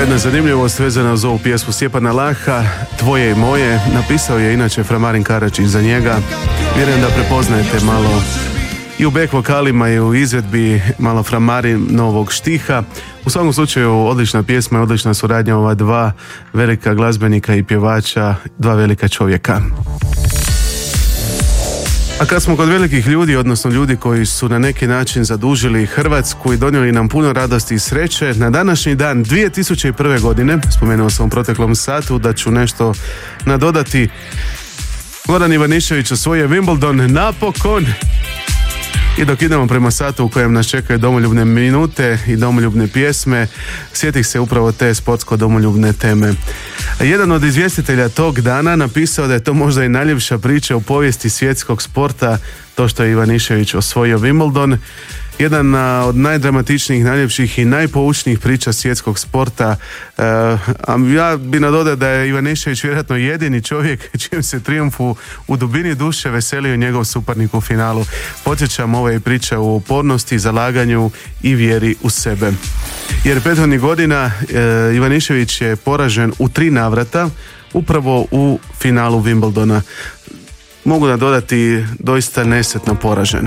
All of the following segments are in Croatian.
jedna zanimljivost vezana uz ovu pjesmu Stjepana Laha, Tvoje i moje, napisao je inače Fra Marin Karačić za njega. Vjerujem da prepoznajete malo i u back vokalima i u izvedbi malo Fra Marin novog štiha. U svakom slučaju odlična pjesma i odlična suradnja ova dva velika glazbenika i pjevača, dva velika čovjeka. A kad smo kod velikih ljudi, odnosno ljudi koji su na neki način zadužili Hrvatsku i donijeli nam puno radosti i sreće, na današnji dan 2001. godine, spomenuo sam u proteklom satu da ću nešto nadodati, Goran Ivanišević osvojio Wimbledon napokon. I dok idemo prema satu u kojem nas čekaju domoljubne minute i domoljubne pjesme, sjetih se upravo te sportsko-domoljubne teme. Jedan od izvjestitelja tog dana napisao da je to možda i najljepša priča u povijesti svjetskog sporta, to što je Ivanišević osvojio Wimbledon. Jedan od najdramatičnijih, najljepših i najpoučnijih priča svjetskog sporta. A ja bi nadodao da je Ivanišević vjerojatno jedini čovjek čijem se trijumfu u dubini duše veselio njegov suparnik u finalu. Podsjećam, ova je priča o upornosti, zalaganju i vjeri u sebe. Jer prethodnih godina Ivanišević je poražen u 3 navrata upravo u finalu Wimbledona. Mogu nadodati doista nesretno poražen.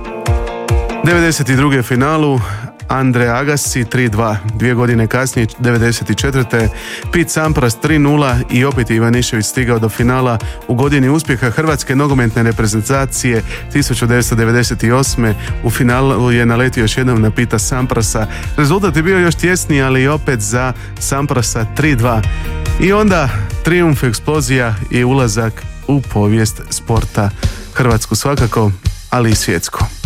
92. finalu Andre Agassi 3-2, 2 godine kasnije 94. Pete Sampras 3-0 i opet je Ivanišević stigao do finala u godini uspjeha hrvatske nogometne reprezentacije 1998. U finalu je naletio još jednom na Peta Samprasa. Rezultat je bio još tjesniji, ali opet za Samprasa 3-2. I onda trijumf, eksplozija i ulazak u povijest sporta, Hrvatsku svakako, ali i svjetsku.